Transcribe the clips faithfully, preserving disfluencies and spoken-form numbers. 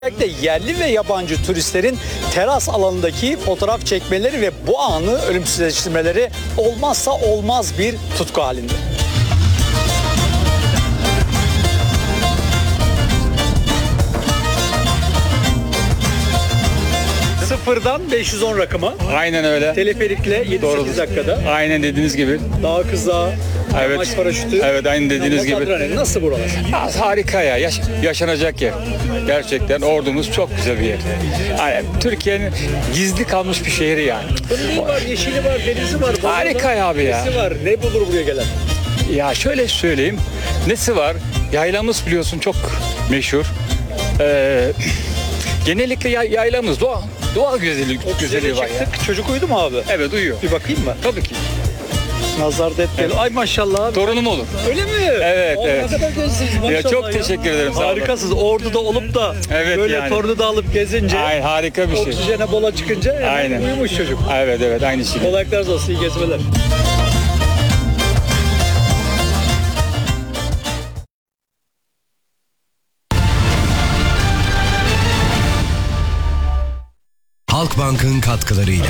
Özellikle yerli ve yabancı turistlerin teras alanındaki fotoğraf çekmeleri ve bu anı ölümsüzleştirmeleri olmazsa olmaz bir tutku halinde. Sıfırdan beş yüz on rakamı. Aynen öyle. Teleferikle yedi sekiz dakikada. Aynen dediğiniz gibi. Dağ kızdağı, Evet. yamaç paraşütü. Evet, aynen dediğiniz Yamaç gibi. adrenalin. Nasıl buralar? Ya, harika ya. Yaş- yaşanacak yer. Gerçekten ordumuz çok güzel bir yer. Yani Türkiye'nin gizli kalmış bir şehri yani. Fındığı var, yeşili var, denizi var. Harika ya abi ya. Nesi var? Ne bulur buraya gelen? Ya şöyle söyleyeyim. Nesi var? Yaylamız biliyorsun çok meşhur. Ee, genellikle yay- yaylamız doğa, doğal güzellik, güzelliği var ya. Çıktık. Çocuk uyudu mu abi? Evet uyuyor. Bir bakayım mı? Tabii ki. Nazar etmeyelim. Ay maşallah abi. Torunum olur. Öyle mi? Evet, Aa, evet. Ne kadar gençsiniz maşallah Ya çok teşekkür ederim, sağ olun. Harikasınız. Ordu'da olup da Evet, böyle yani. torunu da alıp gezince, Ay, harika bir şey. oksijene bola çıkınca hemen Aynen. uyumuş çocuk. Evet evet aynı şey. Kolaylıklar olsun, iyi gezmeler. Halkbank'ın katkılarıyla.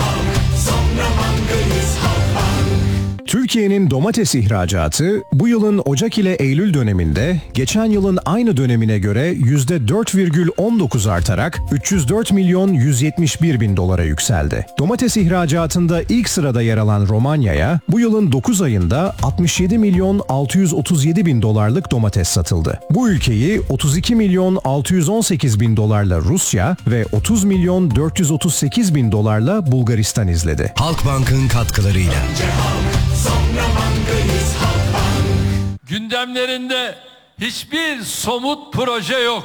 Türkiye'nin domates ihracatı bu yılın Ocak ile Eylül döneminde geçen yılın aynı dönemine göre yüzde dört virgül on dokuz artarak üç yüz dört milyon yüz yetmiş bir bin dolara yükseldi. Domates ihracatında ilk sırada yer alan Romanya'ya bu yılın dokuz ayında altmış yedi milyon altı yüz otuz yedi bin dolarlık domates satıldı. Bu ülkeyi otuz iki milyon altı yüz on sekiz bin dolarla Rusya ve otuz milyon dört yüz otuz sekiz bin dolarla Bulgaristan izledi. Halkbank'ın katkılarıyla. Gündemlerinde hiçbir somut proje yok.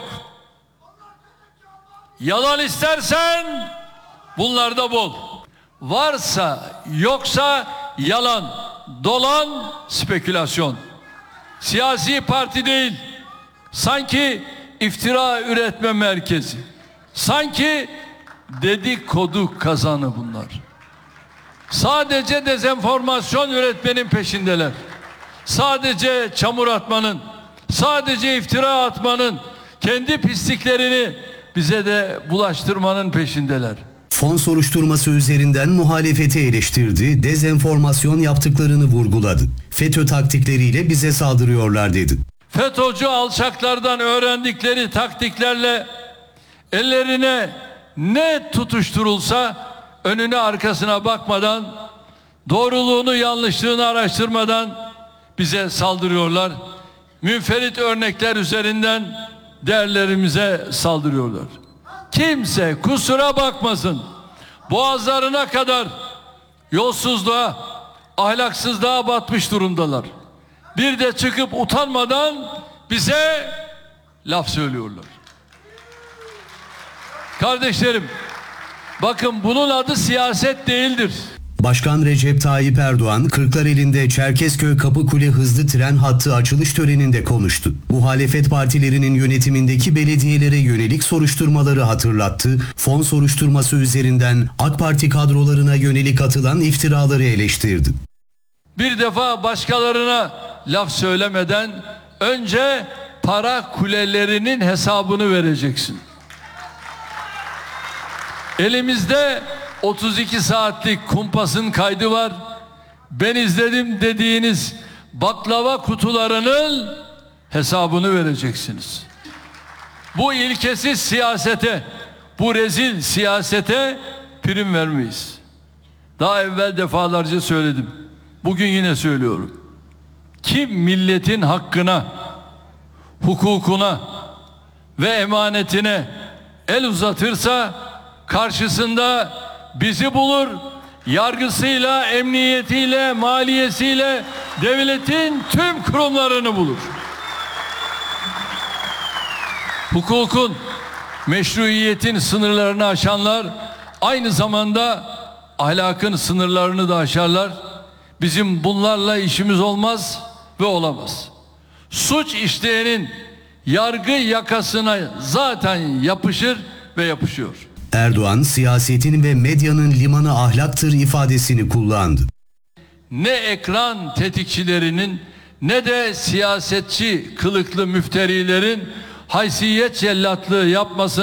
Yalan istersen bunlarda bol. Varsa yoksa yalan, dolan, spekülasyon. Siyasi parti değil, sanki iftira üretme merkezi. Sanki dedikodu kazanı bunlar. Sadece dezenformasyon üretmenin peşindeler. Sadece çamur atmanın, sadece iftira atmanın, kendi pisliklerini bize de bulaştırmanın peşindeler. Fon soruşturması üzerinden muhalefeti eleştirdi, dezenformasyon yaptıklarını vurguladı. FETÖ taktikleriyle bize saldırıyorlar dedi. FETÖ'cü alçaklardan öğrendikleri taktiklerle ellerine ne tutuşturulsa önüne arkasına bakmadan, doğruluğunu yanlışlığını araştırmadan bize saldırıyorlar. Münferit örnekler üzerinden değerlerimize saldırıyorlar. Kimse kusura bakmasın. Boğazlarına kadar yolsuzluğa, ahlaksızlığa batmış durumdalar. Bir de çıkıp utanmadan bize laf söylüyorlar. Kardeşlerim, bakın bunun adı siyaset değildir. Başkan Recep Tayyip Erdoğan, Kırklareli'nde Çerkezköy Kapıkule hızlı tren hattı açılış töreninde konuştu. Muhalefet partilerinin yönetimindeki belediyelere yönelik soruşturmaları hatırlattı. Fon soruşturması üzerinden AK Parti kadrolarına yönelik atılan iftiraları eleştirdi. Bir defa başkalarına laf söylemeden önce para kulelerinin hesabını vereceksin. Elimizde otuz iki saatlik kumpasın kaydı var. Ben izledim dediğiniz baklava kutularının hesabını vereceksiniz. Bu ilkesiz siyasete, bu rezil siyasete prim vermeyiz. Daha evvel defalarca söyledim. Bugün yine söylüyorum. Kim milletin hakkına, hukukuna ve emanetine el uzatırsa karşısında bizi bulur, yargısıyla, emniyetiyle, maliyesiyle devletin tüm kurumlarını bulur. Hukukun, meşruiyetin sınırlarını aşanlar aynı zamanda ahlakın sınırlarını da aşarlar. Bizim bunlarla işimiz olmaz ve olamaz. Suç işleyenin yargı yakasına zaten yapışır ve yapışıyor. Erdoğan, siyasetin ve medyanın limanı ahlaktır ifadesini kullandı. Ne ekran tetikçilerinin ne de siyasetçi kılıklı müfterilerin haysiyet cellatlığı yapmasın.